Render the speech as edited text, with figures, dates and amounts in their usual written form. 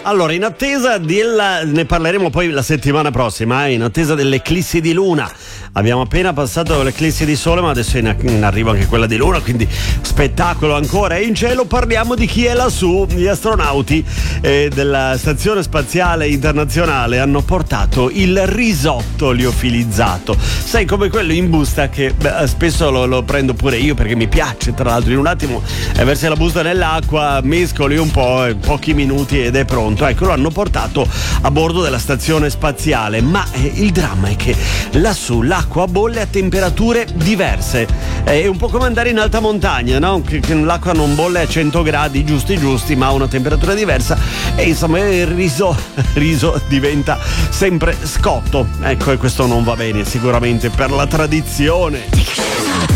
Allora, in attesa ne parleremo poi la settimana prossima, in attesa dell'eclissi di luna. Abbiamo appena passato l'eclissi di sole, ma adesso in arrivo anche quella di luna, quindi spettacolo ancora. E in cielo parliamo di chi è lassù. Gli astronauti della Stazione Spaziale Internazionale hanno portato il risotto liofilizzato. Sai, come quello in busta che spesso lo prendo pure io perché mi piace, tra l'altro. In un attimo versi la busta nell'acqua, mescoli un po', pochi minuti ed è pronto. Ecco, lo hanno portato a bordo della stazione spaziale, ma il dramma è che lassù l'acqua bolle a temperature diverse. È un po' come andare in alta montagna, no? Che l'acqua non bolle a 100 gradi giusti, ma a una temperatura diversa, e insomma il riso diventa sempre scotto. Ecco, e questo non va bene sicuramente per la tradizione.